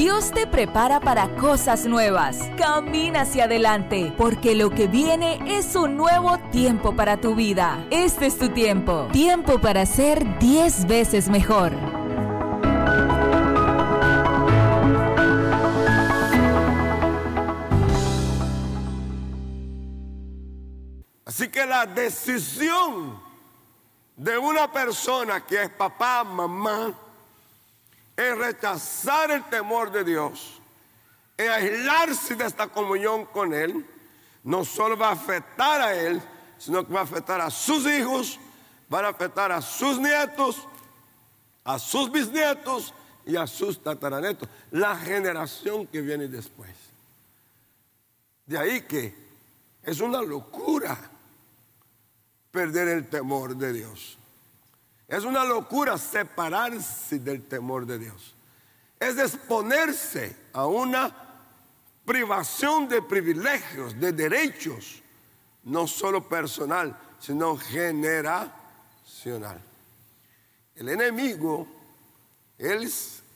Dios te prepara para cosas nuevas. Camina hacia adelante, porque lo que viene es un nuevo tiempo para tu vida. Este es tu tiempo. Tiempo para ser 10 veces mejor. Así que la decisión de una persona que es papá, mamá, es rechazar el temor de Dios, es aislarse de esta comunión con Él. No solo va a afectar a él, sino que va a afectar a sus hijos, van a afectar a sus nietos, a sus bisnietos y a sus tataranetos, la generación que viene después. De ahí que es una locura perder el temor de Dios. Es una locura separarse del temor de Dios. Es exponerse a una privación de privilegios, de derechos, no solo personal, sino generacional. El enemigo, él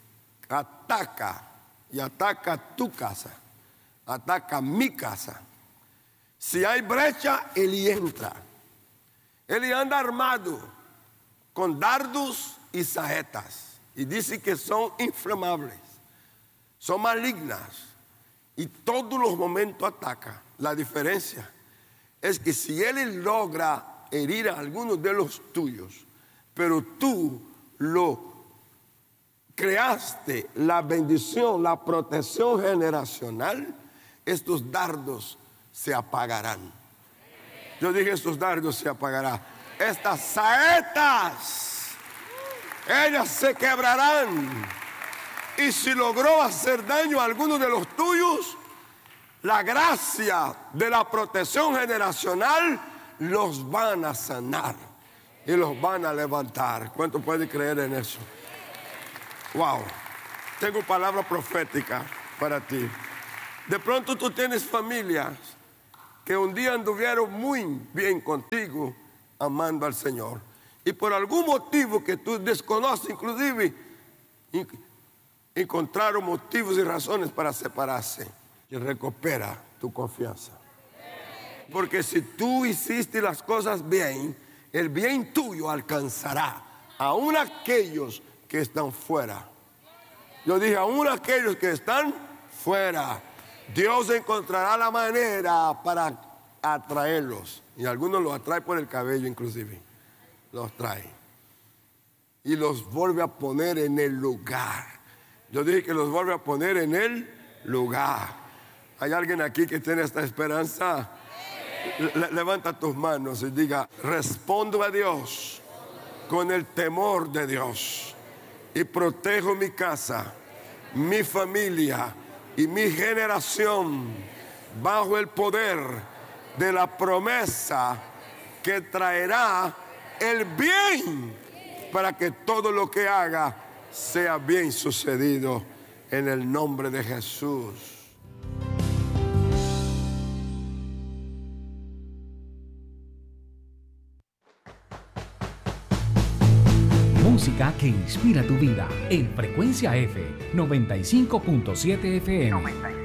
ataca y ataca tu casa, ataca mi casa. Si hay brecha, él entra. Él anda armado con dardos y saetas y dice que son inflamables, son malignas y todos los momentos ataca. La diferencia es que si él logra herir a algunos de los tuyos, pero tú lo creaste, la bendición, la protección generacional, estos dardos se apagarán. Yo dije, estos dardos se apagarán. Estas saetas, ellas se quebrarán. Y si logró hacer daño a alguno de los tuyos, la gracia de la protección generacional los van a sanar y los van a levantar. ¿Cuánto puede creer en eso? Wow, tengo palabra profética para ti. De pronto tú tienes familias que un día anduvieron muy bien contigo, amando al Señor, y por algún motivo que tú desconoces, inclusive encontraron motivos y razones para separarse. Y recupera tu confianza, porque si tú hiciste las cosas bien, el bien tuyo alcanzará aún aquellos que están fuera. Yo dije, aún aquellos que están fuera, Dios encontrará la manera para atraerlos. Y algunos los atrae por el cabello inclusive. Los trae. Y los vuelve a poner en el lugar. Yo dije que los vuelve a poner en el lugar. ¿Hay alguien aquí que tiene esta esperanza? Levanta tus manos y diga, respondo a Dios con el temor de Dios. Y protejo mi casa, mi familia y mi generación bajo el poder de la promesa que traerá el bien para que todo lo que haga sea bien sucedido en el nombre de Jesús. Música que inspira tu vida en Frecuencia F 95.7 FM.